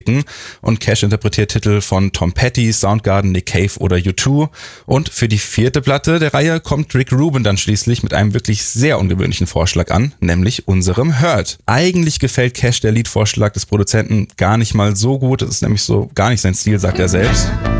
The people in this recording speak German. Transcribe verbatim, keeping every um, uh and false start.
und Cash interpretiert Titel von Tom Petty, Soundgarden, Nick Cave oder U zwei. Und für die vierte Platte der Reihe kommt Rick Rubin dann schließlich mit einem wirklich sehr ungewöhnlichen Vorschlag an, nämlich unserem Hurt. Eigentlich gefällt Cash der Liedvorschlag des Produzenten gar nicht mal so gut, das ist nämlich so gar nicht sein Stil, sagt er selbst.